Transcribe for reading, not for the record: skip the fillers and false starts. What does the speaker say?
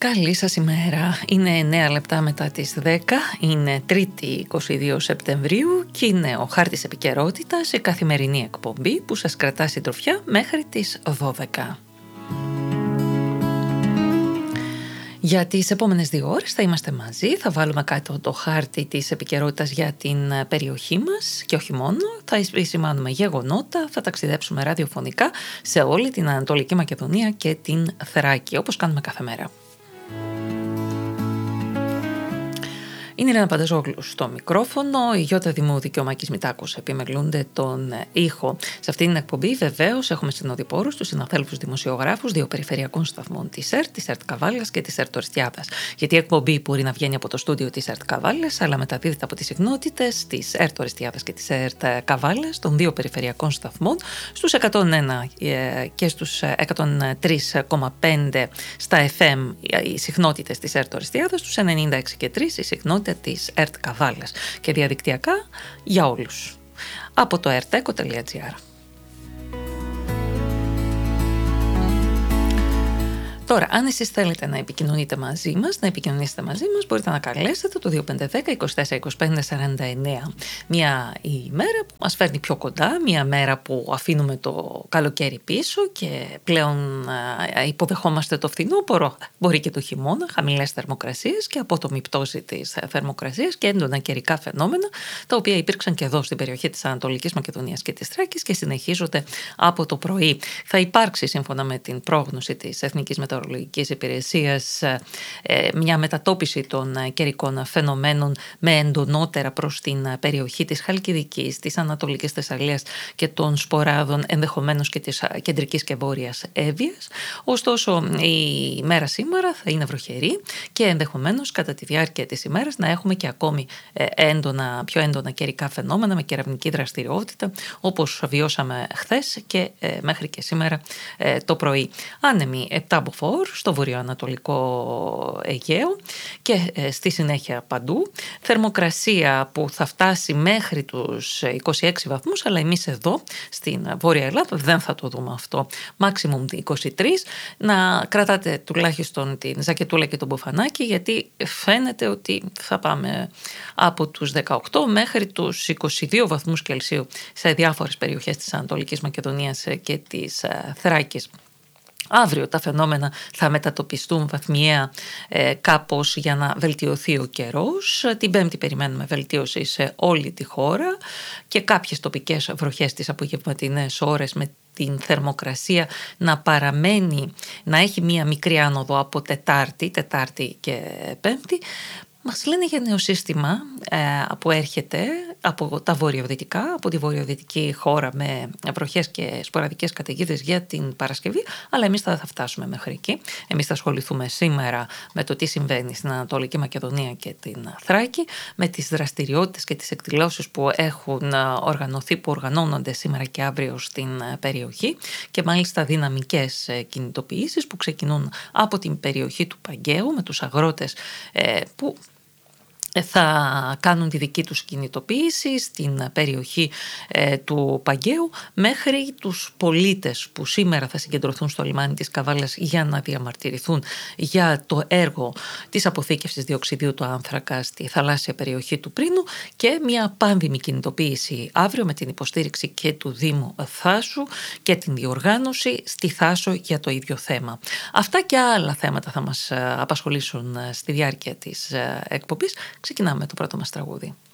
Καλή σας ημέρα. Είναι 9 λεπτά μετά τις 10, είναι Τρίτη 22 Σεπτεμβρίου και είναι ο Χάρτης Επικαιρότητας, η καθημερινή εκπομπή που σας κρατά συντροφιά μέχρι τις 12. Για τις επόμενες 2 ώρες θα είμαστε μαζί, θα βάλουμε κάτω το χάρτη της επικαιρότητας για την περιοχή μας και όχι μόνο, θα επισημάνουμε γεγονότα, θα ταξιδέψουμε ραδιοφωνικά σε όλη την Ανατολική Μακεδονία και την Θράκη, όπως κάνουμε κάθε μέρα. Είναι η Ρένα Πανταζόγλου στο μικρόφωνο, η Γιώτα Δημούδη και ο Μάκης Μητάκος επιμελούνται τον ήχο. Σε αυτήν την εκπομπή βεβαίως έχουμε συνοδοιπόρους τους συναδέλφους δημοσιογράφους 2 περιφερειακών σταθμών της ΕΡΤ Καβάλας και της ΕΡΤ Ορεστιάδας. Γιατί η εκπομπή μπορεί να βγαίνει από το στούντιο της ΕΡΤ Καβάλας, αλλά μεταδίδεται από τις συχνότητες της ΕΡΤ Ορεστιάδας και της ΕΡΤ Καβάλας, των 2 περιφερειακών σταθμών, στους 101 και στους 103,5 στα FM οι συχνότητες της ΕΡΤ Ορεστιάδας, στους 96 και 3 η συχνότητα της ΕΡΤ Καβάλας και διαδικτυακά για όλους από το erteco.gr. Τώρα, αν εσείς θέλετε να επικοινωνήσετε μαζί μας, μπορείτε να καλέσετε το 2510 24 25 49. Μια ημέρα που μας φέρνει πιο κοντά, μια μέρα που αφήνουμε το καλοκαίρι πίσω και πλέον υποδεχόμαστε το φθινόπωρο, μπορεί και το χειμώνα, χαμηλές θερμοκρασίες και απότομη πτώση της θερμοκρασίας και έντονα καιρικά φαινόμενα, τα οποία υπήρξαν και εδώ στην περιοχή της Ανατολικής Μακεδονίας και της Θράκης και συνεχίζονται από το πρωί. Θα υπάρξει, σύμφωνα με την πρόγνωση της Εθνικής Μετεωρολογικής Υπηρεσίας, μια μετατόπιση των καιρικών φαινομένων με εντονότερα προς την περιοχή της Χαλκιδικής, της Ανατολικής Θεσσαλίας και των Σποράδων, ενδεχομένως και της κεντρικής και βόρειας Εύβοιας. Ωστόσο, η μέρα σήμερα θα είναι βροχερή και ενδεχομένως κατά τη διάρκεια της ημέρας να έχουμε και ακόμη πιο έντονα καιρικά φαινόμενα με κεραυνική δραστηριότητα, όπως βιώσαμε χθες και μέχρι και σήμερα το πρωί. Άνεμοι 7 μποφόρ στο βορειοανατολικό Αιγαίο και στη συνέχεια παντού. Θερμοκρασία που θα φτάσει μέχρι τους 26 βαθμούς, αλλά εμείς εδώ στην Βόρεια Ελλάδα δεν θα το δούμε αυτό. Maximum 23. Να κρατάτε τουλάχιστον την ζακετούλα και τον μπουφανάκι, γιατί φαίνεται ότι θα πάμε από τους 18 μέχρι τους 22 βαθμούς Κελσίου σε διάφορες περιοχές της Ανατολικής Μακεδονίας και της Θράκης. Αύριο τα φαινόμενα θα μετατοπιστούν βαθμιαία κάπως για να βελτιωθεί ο καιρός. Την Πέμπτη περιμένουμε βελτίωση σε όλη τη χώρα και κάποιες τοπικές βροχές τις απογευματινές ώρες, με την θερμοκρασία να παραμένει, να έχει μία μικρή άνοδο από Τετάρτη και Πέμπτη. Μας λένε για νέο σύστημα που έρχεται από τα βορειοδυτικά, από τη βορειοδυτική χώρα, με βροχές και σποραδικές καταιγίδες για την Παρασκευή, αλλά εμείς θα φτάσουμε μέχρι εκεί. Εμείς θα ασχοληθούμε σήμερα με το τι συμβαίνει στην Ανατολική Μακεδονία και την Θράκη, με τις δραστηριότητες και τις εκδηλώσεις που έχουν οργανωθεί, που οργανώνονται σήμερα και αύριο στην περιοχή, και μάλιστα δυναμικές κινητοποιήσεις που ξεκινούν από την περιοχή του Παγκαίου με τους αγρότες που θα κάνουν τη δική τους κινητοποίηση στην περιοχή του Παγκαίου, μέχρι τους πολίτες που σήμερα θα συγκεντρωθούν στο λιμάνι της Καβάλας για να διαμαρτυρηθούν για το έργο της αποθήκευσης διοξιδίου του άνθρακα στη θαλάσσια περιοχή του Πρίνου, και μια πάνδημη κινητοποίηση αύριο με την υποστήριξη και του Δήμου Θάσου και την διοργάνωση στη Θάσο για το ίδιο θέμα. Αυτά και άλλα θέματα θα μας απασχολήσουν στη διάρκεια της εκπομπής. Ξεκινάμε το πρώτο μας τραγούδι.